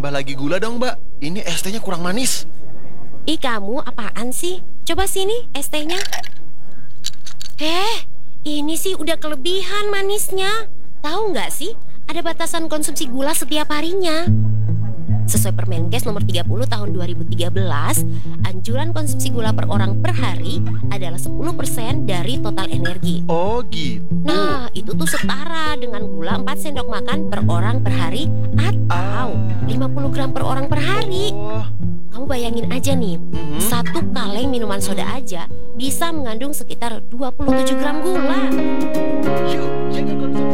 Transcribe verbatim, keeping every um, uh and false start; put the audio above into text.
tambah lagi gula dong, Mbak. Ini es tehnya kurang manis. Ih, kamu apaan sih? Coba sini es tehnya. Eh, ini sih udah kelebihan manisnya. Tahu nggak sih, ada batasan konsumsi gula setiap harinya. Sesuai Permenkes nomor tiga puluh tahun dua ribu tiga belas, anjuran konsumsi gula per orang per hari adalah sepuluh persen dari total energi. Oh gitu. Nah, itu tuh setara dengan gula empat sendok makan per orang per hari atau lima puluh gram per orang per hari. Oh. Kamu bayangin aja nih, Mhm. satu kaleng minuman soda aja bisa mengandung sekitar dua puluh tujuh gram gula. Yuk, jangan konsumsi